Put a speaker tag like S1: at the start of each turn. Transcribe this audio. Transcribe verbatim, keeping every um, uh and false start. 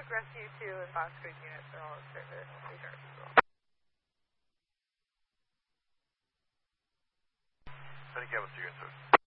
S1: Rescue two and Fox Creek units are all in service. Reserve as well.
S2: City Capital, you're in service.